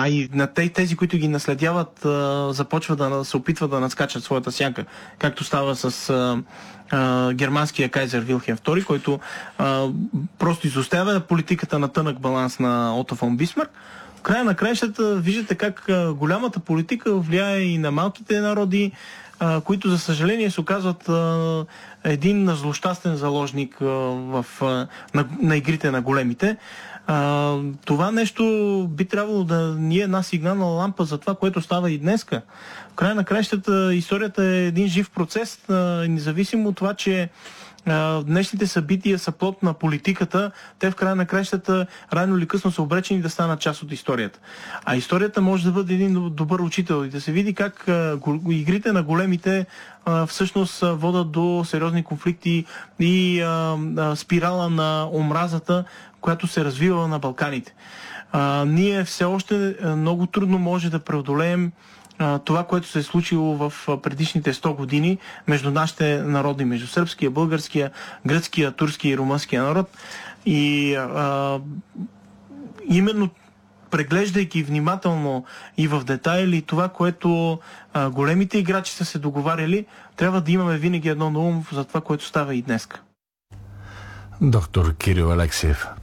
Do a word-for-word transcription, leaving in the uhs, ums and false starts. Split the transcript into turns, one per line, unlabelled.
а и на тези, които ги наследяват, започват да се опитват да надскачат своята сянка, както става с а, а, германския кайзер Вилхелм втори, който а, просто изоставя политиката на тънък баланс на Ото фон Бисмарк. В края на краищата виждате как а, голямата политика влияе и на малките народи, а, които за съжаление се оказват а, един злощастен заложник а, в, а, на, на игрите на големите. А, това нещо би трябвало да ни е една сигнална лампа за това, което става и днеска. В края на краищата историята е един жив процес, а, независимо от това, че а, днешните събития са плод на политиката, те в края на краищата рано или късно са обречени да станат част от историята. А историята може да бъде един добър учител и да се види как а, го, игрите на големите а, всъщност а, водят до сериозни конфликти и а, а, спирала на омразата, която се развива на Балканите. А, ние все още много трудно може да преодолеем а, това, което се е случило в предишните сто години между нашите народи, между сръбския, българския, гръцкия, турския и румънския народ. И а, именно преглеждайки внимателно и в детайли това, което а, големите играчи са се договаряли, трябва да имаме винаги едно на ум за това, което става и днес.
Доктор Кирил Алексиев,